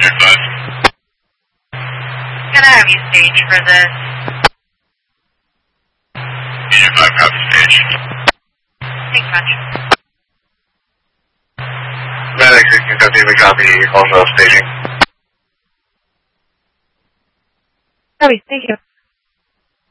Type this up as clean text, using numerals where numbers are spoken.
Unit 5. Can I have you stage for this? Unit 5, copy stage. Thanks much. Medic 1617, we copy, also staging. Copy, thank you.